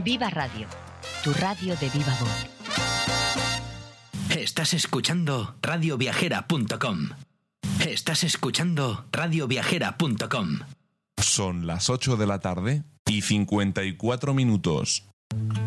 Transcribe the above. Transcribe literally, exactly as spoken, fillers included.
Viva Radio, tu radio de viva voz. Estás escuchando radio viajera punto com. Estás escuchando radio viajera punto com. Son las ocho de la tarde y cincuenta y cuatro minutos.